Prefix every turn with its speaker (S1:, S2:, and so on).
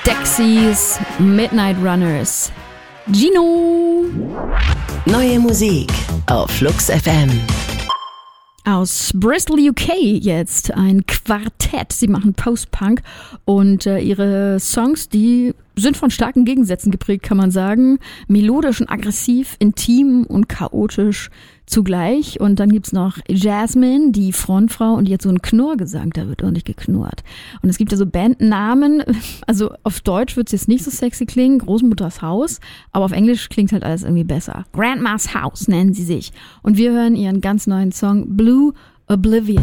S1: Dexys, Midnight Runners. Gino!
S2: Neue Musik auf Flux FM.
S1: Aus Bristol, UK jetzt ein Quartett. Sie machen Post-Punk und ihre Songs, die sind von starken Gegensätzen geprägt, kann man sagen. Melodisch und aggressiv, intim und chaotisch zugleich. Und dann gibt's noch Jasmine, die Frontfrau, und die hat so einen Knurrgesang, da wird ordentlich geknurrt. Und es gibt ja so Bandnamen, also auf Deutsch wird's jetzt nicht so sexy klingen, Großmutters Haus, aber auf Englisch klingt halt alles irgendwie besser. Grandma's House nennen sie sich. Und wir hören ihren ganz neuen Song Blue Oblivion.